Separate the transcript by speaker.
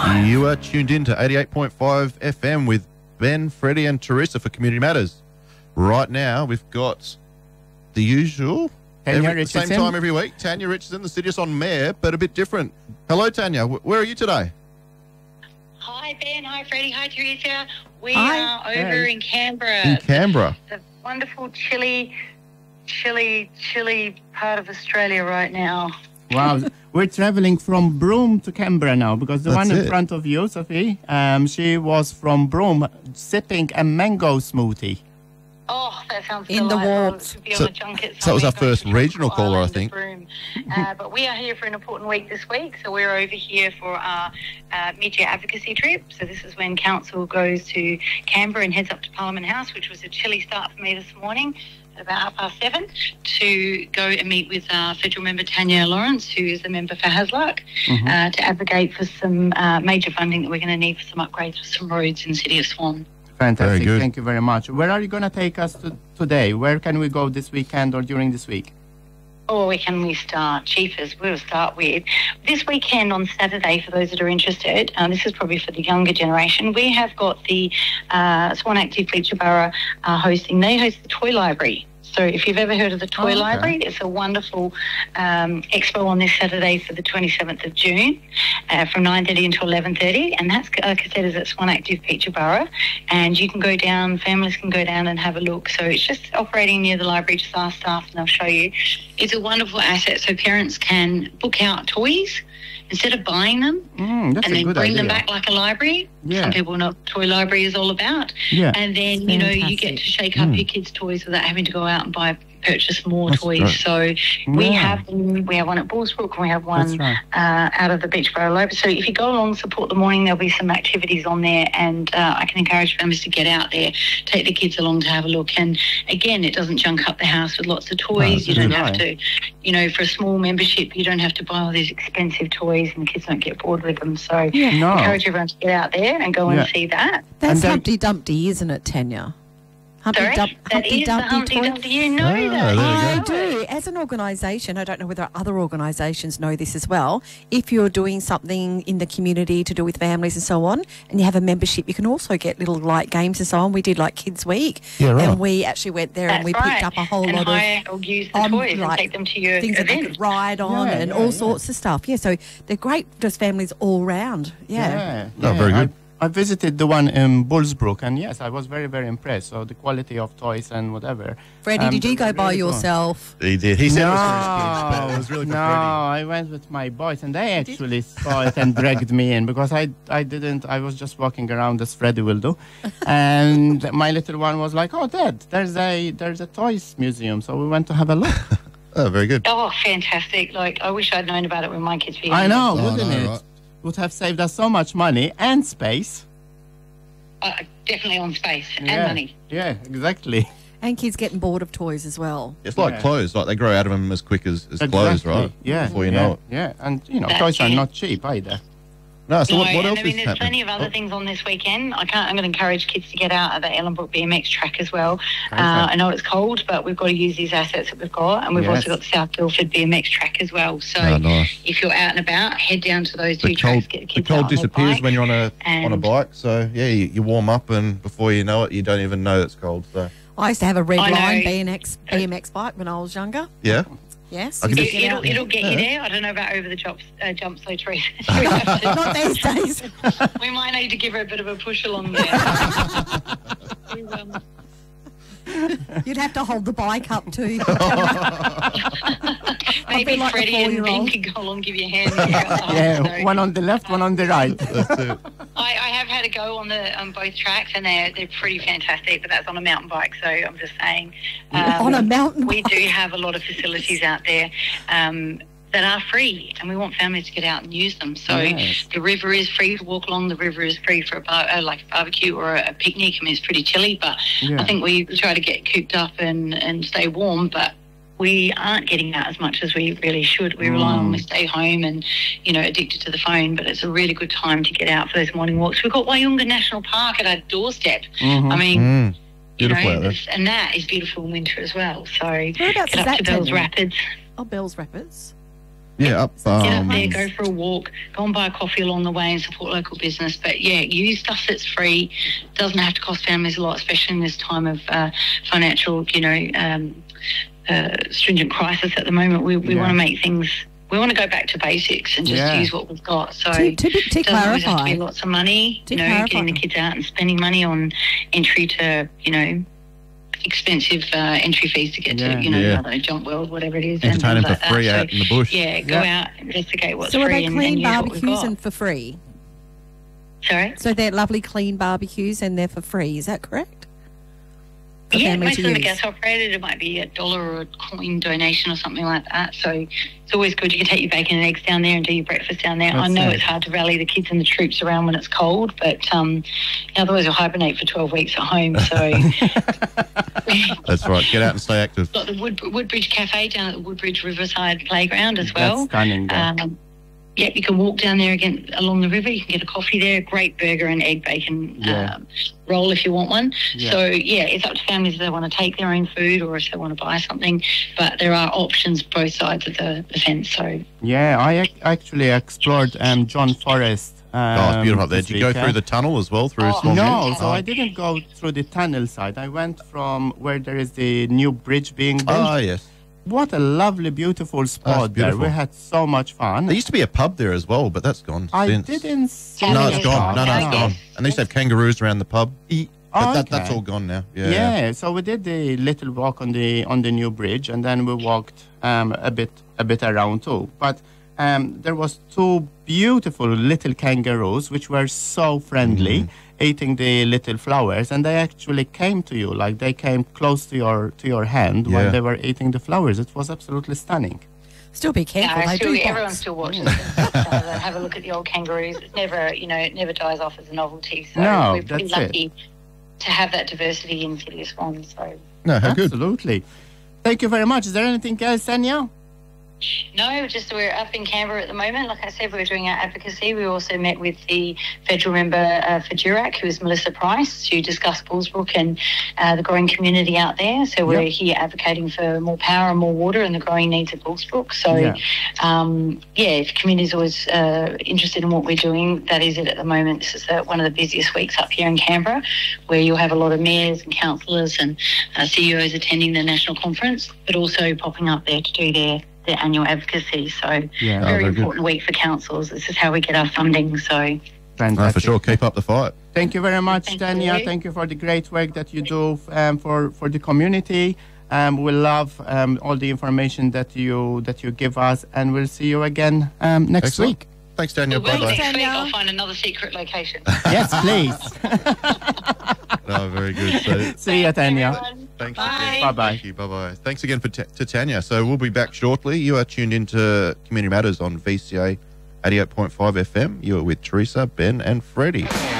Speaker 1: You are tuned in to 88.5 FM with Ben, Freddie and Teresa for Community Matters. Right now, we've got the usual, same time every week, Tanya Richardson, the Citius on Mayor, but a bit different. Hello, Tanya. Where are you today?
Speaker 2: Hi, Ben. Hi, Freddie. Hi, Teresa. We are over in Canberra.
Speaker 1: In Canberra.
Speaker 2: The wonderful, chilly part of Australia right now.
Speaker 3: Wow. We're traveling from Broome to Canberra now because the one in front of you, Sophie, she was from Broome sipping a mango smoothie.
Speaker 2: Oh, that sounds
Speaker 4: in the
Speaker 2: warmth.
Speaker 1: So that was our first regional caller, I think.
Speaker 2: But we are here for an important week this week. So we're over here for our mid-year advocacy trip. So this is when Council goes to Canberra and heads up to Parliament House, which was a chilly start for me this morning at about 7:30, to go and meet with Federal Member Tanya Lawrence, who is the member for Hasluck, to advocate for some major funding that we're going to need for some upgrades for some roads in the city of Swan.
Speaker 3: Fantastic. Thank you very much. Where are you going to take us today? Where can we go this weekend or during this week?
Speaker 2: Oh, where can we start? Chiefers, we'll start with this weekend on Saturday, for those that are interested. This is probably for the younger generation. We have got the Swan Active Feature Borough hosting. They host the Toy Library. So if you've ever heard of the Toy Library, it's a wonderful expo on this Saturday for the 27th of June from 9:30 until 11:30. And that's, like I said, is at Swan Active Peterborough. And you can go down, families can go down and have a look. So it's just operating near the library, just ask staff and they'll show you. It's a wonderful asset so parents can book out toys instead of buying them and then bring them back like a library. Some people know what the toy library is all about. And then, you know, you get to shake up your kids' toys without having to go out and purchase more toys. Great. So we have one at Bullsbrook and we have one out of the Beachboro Library. So if you go along, support the morning, there'll be some activities on there, and I can encourage families to get out there, take the kids along to have a look. And again, it doesn't junk up the house with lots of toys. You don't have to, you know, for a small membership, you don't have to buy all these expensive toys and the kids don't get bored with them. So encourage everyone to get out there and go and see that.
Speaker 4: That's Humpty Dumpty, isn't it, Tanya? Humpty Dumpty.
Speaker 2: You know that.
Speaker 4: I do. As an organisation, I don't know whether other organisations know this as well. If you're doing something in the community to do with families and so on, and you have a membership, you can also get little like games and so on. We did like Kids Week, and we actually went there and we picked up a whole lot
Speaker 2: of use the toys and take them to your
Speaker 4: things that they could ride on and all sorts of stuff. Yeah, so they're great, just families all round.
Speaker 1: Very good.
Speaker 3: I visited the one in Bullsbrook, and yes, I was very, very impressed. So the quality of toys and whatever.
Speaker 4: Freddie, did you go by yourself?
Speaker 1: He did. He said it was for his kids, but it was really for Freddie.
Speaker 3: I went with my boys, and they actually saw it and dragged me in because I didn't. I was just walking around as Freddie will do, and my little one was like, "Oh, Dad, there's a toys museum." So we went to have a look.
Speaker 1: Oh, very good.
Speaker 2: Oh, fantastic! Like I wish I'd known about it when my kids were young.
Speaker 3: I know, wouldn't it? Right. Would have saved us so much money and space.
Speaker 2: Definitely on space and money.
Speaker 3: Yeah, exactly.
Speaker 4: And kids getting bored of toys as well.
Speaker 1: It's like clothes. Like they grow out of them as quick as clothes, right?
Speaker 3: Yeah.
Speaker 1: Before you know it.
Speaker 3: Yeah, and you know, toys are not cheap either.
Speaker 1: No, so what else is happening?
Speaker 2: There's plenty of other things on this weekend. I'm going to encourage kids to get out at the Ellenbrook BMX track as well. I know it's cold, but we've got to use these assets that we've got, and we've also got the South Guildford BMX track as well. So if you're out and about, head down to those two tracks, get the kids out on
Speaker 1: the cold disappears when you're on a bike, so you warm up, and before you know it, you don't even know it's cold. So
Speaker 4: I used to have a red line BMX bike when I was younger.
Speaker 1: Yeah.
Speaker 4: Yes.
Speaker 2: It'll get you there. I don't know about over the jumps, though, Teresa.
Speaker 4: Not these days.
Speaker 2: We might need to give her a bit of a push along there.
Speaker 4: You'd have to hold the bike up too.
Speaker 2: Maybe like Freddie and Ben could go along and give you a hand.
Speaker 3: One on the left, one on the right.
Speaker 1: That's it.
Speaker 2: I have had a go on both tracks, and they're pretty fantastic, but that's on a mountain bike, so I'm just saying.
Speaker 4: On a mountain
Speaker 2: bike? We do have a lot of facilities out there that are free, and we want families to get out and use them. So the river is free to walk along. The river is free for like a barbecue or a picnic. I mean, it's pretty chilly, but I think we try to get cooped up and stay warm, but we aren't getting out as much as we really should. We rely on, we stay home and, you know, addicted to the phone, but it's a really good time to get out for those morning walks. We've got Wayunga National Park at our doorstep. I mean, you know, and that is beautiful in winter as well. So
Speaker 4: whereabouts
Speaker 2: get up to Bells Rapids.
Speaker 4: Oh, Bells Rapids.
Speaker 1: Yeah,
Speaker 2: Get up there, go for a walk, go and buy a coffee along the way and support local business. But yeah, use stuff that's free. Doesn't have to cost families a lot, especially in this time of financial, stringent crisis at the moment. We want to make things. We want to go back to basics and just use what we've got. So
Speaker 4: to
Speaker 2: it doesn't always have to be lots of money.
Speaker 4: Clarify.
Speaker 2: Getting the kids out and spending money on entry to, expensive entry fees to get to, I don't know, Jump World, whatever it is.
Speaker 1: Entertain them for free out in the bush.
Speaker 2: Yeah, go out, investigate what's
Speaker 4: so
Speaker 2: free.
Speaker 4: So are they clean
Speaker 2: and
Speaker 4: barbecues and for free?
Speaker 2: Sorry?
Speaker 4: So they're lovely clean barbecues and they're for free, is that correct?
Speaker 2: Yeah, most of them are gas operated. It might be $1 or a coin donation or something like that. So it's always good. You can take your bacon and eggs down there and do your breakfast down there. I know it's hard to rally the kids and the troops around when it's cold, but otherwise you'll hibernate for 12 weeks at home. So
Speaker 1: that's right. Get out and stay active.
Speaker 2: Got the Woodbridge Cafe down at the Woodbridge Riverside Playground as well.
Speaker 3: That's stunning.
Speaker 2: You can walk down there again along the river. You can get a coffee there. Great burger and egg bacon roll if you want one. Yeah. So, it's up to families if they want to take their own food or if they want to buy something. But there are options both sides of the fence. So
Speaker 3: I actually explored John Forest.
Speaker 1: It's beautiful up there. Did you go through the tunnel as well?
Speaker 3: No, so I didn't go through the tunnel side. I went from where there is the new bridge being built.
Speaker 1: Oh, yes.
Speaker 3: What a lovely, beautiful spot there. We had so much fun.
Speaker 1: There used to be a pub there as well, but that's gone.
Speaker 3: I didn't see
Speaker 1: No, it's gone. No, it's gone. And they used to have kangaroos around the pub. But that's all gone now.
Speaker 3: Yeah, so we did the little walk on the new bridge, and then we walked a bit around too. But there was two beautiful little kangaroos, which were so friendly, eating the little flowers, and they actually came to you, like they came close to your hand while they were eating the flowers. It was absolutely stunning.
Speaker 4: Still be careful.
Speaker 2: Everyone still watches them. Have a look at the old kangaroos. It's never, it never dies off as a novelty. So we're pretty lucky to have that diversity in City of Swan. So
Speaker 1: how good.
Speaker 3: Absolutely. Thank you very much. Is there anything else, Tanya?
Speaker 2: No, just we're up in Canberra at the moment. Like I said, we're doing our advocacy. We also met with the federal member for Durack, who is Melissa Price, to discuss Bullsbrook and the growing community out there. So we're here advocating for more power and more water and the growing needs of Bullsbrook. So, if the community is always interested in what we're doing, that is it at the moment. This is one of the busiest weeks up here in Canberra, where you'll have a lot of mayors and councillors and CEOs attending the national conference, but also popping up there to do their annual advocacy. So very important week for councils. This is how we get our funding. So
Speaker 1: for sure, keep up the fight.
Speaker 3: Thank you very much, Tanya. Thank you for the great work that you do for the community. We love all the information that you give us, and we'll see you again next week.
Speaker 1: Thanks, Tanya.
Speaker 2: Bye-bye. Next week I'll find another secret location.
Speaker 3: Yes, please.
Speaker 1: Very good. So,
Speaker 3: see you, Tanya.
Speaker 1: Thanks.
Speaker 3: Bye-bye.
Speaker 1: Thank you. Bye-bye. Thanks again to Tanya. So we'll be back shortly. You are tuned into Community Matters on VCA 88.5 FM. You are with Teresa, Ben and Freddie.